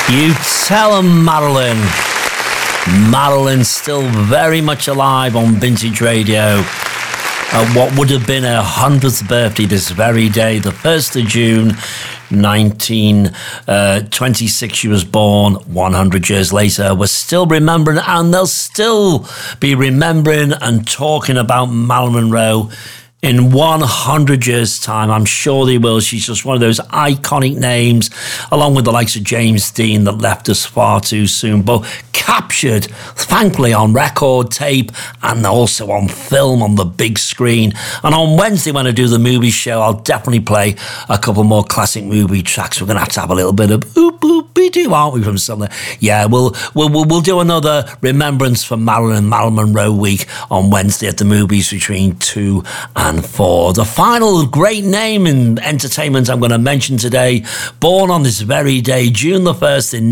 You tell 'em, Marilyn. Marilyn's still very much alive on Vintage Radio. What would have been her 100th birthday this very day, the 1st of June, 1926 she was born. 100 years later, we're still remembering, and they'll still be remembering and talking about Marilyn Monroe in 100 years' time. I'm sure they will. She's just one of those iconic names, along with the likes of James Dean, that left us far too soon, but captured, thankfully, on record tape and also on film on the big screen. And on Wednesday, when I do the movie show, I'll definitely play a couple more classic movie tracks. We're going to have a little bit of oop oop be doo, aren't we, from something? Yeah, we'll do another remembrance for Marilyn Monroe week on Wednesday at the movies between 2 and 4. The final great name in entertainment I'm going to mention today, born on this very day, June the 1st in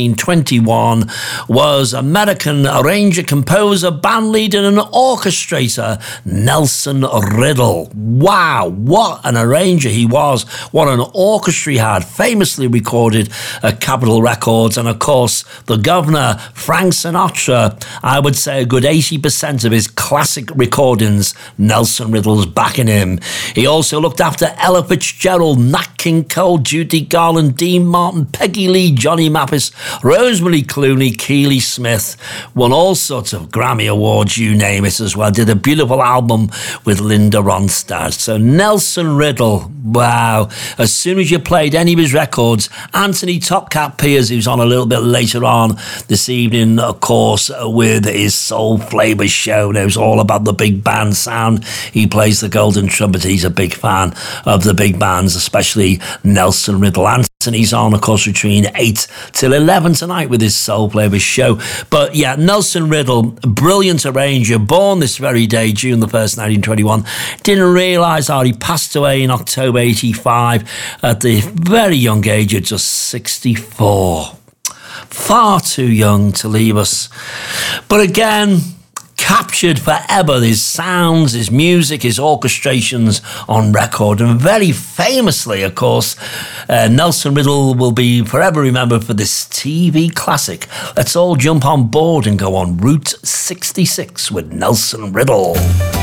1921, was American arranger, composer, band leader and orchestrator Nelson Riddle. Wow, what an arranger he was. What an orchestra he had, famously recorded at Capitol Records. And of course, the governor, Frank Sinatra, I would say a good 80% of his classic recordings, Nelson Riddle's backing him. He also looked after Ella Fitzgerald, Nat King Cole, Judy Garland, Dean Martin, Peggy Lee, Johnny Mathis, Rosemary Clooney, Keely Smith. Won all sorts of Grammy Awards, you name it, as well. Did a beautiful album with Linda Ronstadt. So Nelson Riddle, wow. As soon as you played any of his records, Anthony Topcat Piers, who's on a little bit later on this evening, of course, with his Soul Flavor show, knows all about the big band sound. He plays the golden trumpet. He's a big fan of the big bands, especially Nelson Riddle. Anthony's on, of course, between 8 till 11 tonight with his Soul Flavor show. But yeah, Nelson Riddle, brilliant arranger, born this very day, June the 1st, 1921. Didn't realise how he passed away in October 85 at the very young age of just 64. Far too young to leave us. But again, captured forever his sounds, his music, his orchestrations on record. And very famously, of course, Nelson Riddle will be forever remembered for this TV classic. Let's all jump on board and go on Route 66 with Nelson Riddle.